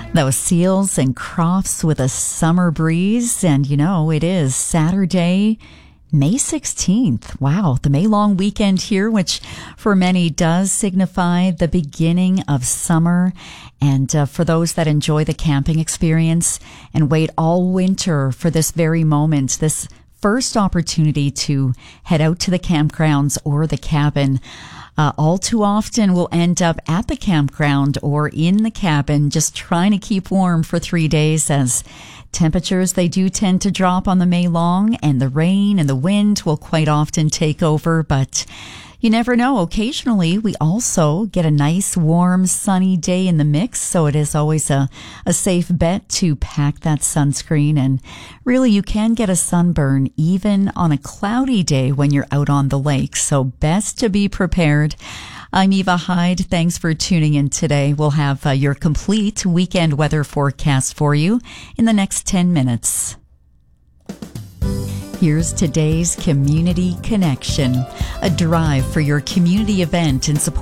Those seals and crofts with a summer breeze. And it is Saturday, May 16th. Wow, the May long weekend here, which for many does signify the beginning of summer. And for those that enjoy the camping experience and wait all winter for this very moment, this first opportunity to head out to the campgrounds or the cabin, all too often we'll end up at the campground or in the cabin just trying to keep warm for 3 days, as temperatures, they do tend to drop on the May long, and the rain and the wind will quite often take over. But you never know. Occasionally, we also get a nice, warm, sunny day in the mix. So it is always a safe bet to pack that sunscreen. And really, you can get a sunburn even on a cloudy day when you're out on the lake. So best to be prepared. I'm Eva Hyde. Thanks for tuning in today. We'll have your complete weekend weather forecast for you in the next 10 minutes. Here's today's Community Connection, a drive for your community event in support